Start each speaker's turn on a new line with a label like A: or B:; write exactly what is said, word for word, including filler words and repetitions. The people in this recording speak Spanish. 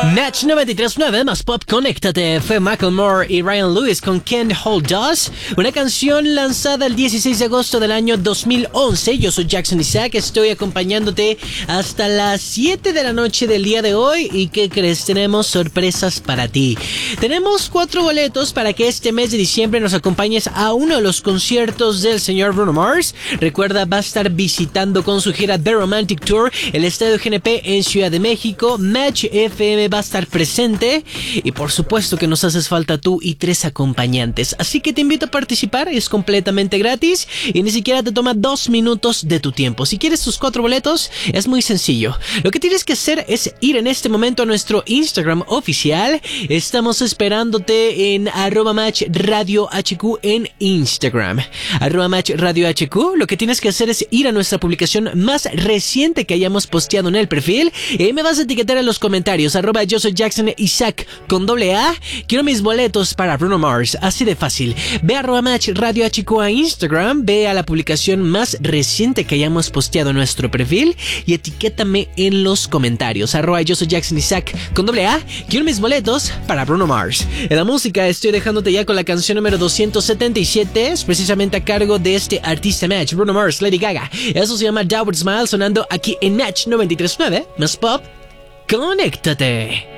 A: Natch noventa y tres punto nueve más Pop, conéctate. Fue Macklemore y Ryan Lewis con Can't Hold Us, una canción lanzada el dieciséis de agosto del año dos mil once. Yo soy Jackson Isaac, estoy acompañándote hasta las siete de la noche del día de hoy. ¿Y qué crees? Tenemos sorpresas para ti. Tenemos cuatro boletos para que este mes de diciembre nos acompañes a uno de los conciertos del señor Bruno Mars. Recuerda, va a estar visitando con su gira The Romantic Tour el Estadio G N P en Ciudad de México. Match F M va a estar presente y por supuesto que nos haces falta tú y tres acompañantes, así que te invito a participar. Es completamente gratis y ni siquiera te toma dos minutos de tu tiempo. Si quieres tus cuatro boletos, es muy sencillo. Lo que tienes que hacer es ir en este momento a nuestro Instagram oficial. Estamos esperándote en arroba match radio hq en Instagram, arroba match radio hq. Lo que tienes que hacer es ir a nuestra publicación más reciente que hayamos posteado en el perfil y me vas a etiquetar en los comentarios arroba yo soy Jackson Isaac con doble A. Quiero mis boletos para Bruno Mars. Así de fácil. Ve a arroba match radio hq a Instagram, ve a la publicación más reciente que hayamos posteado en nuestro perfil y etiquétame en los comentarios arroba yo soy Jackson Isaac con doble A. Quiero mis boletos para Bruno Mars. En la música estoy dejándote ya con la canción número doscientos setenta y siete, es precisamente a cargo de este artista Match, Bruno Mars, Lady Gaga. Eso se llama Downward Smile, sonando aquí en Natch noventa y tres punto nueve más Pop. ¡Conéctate!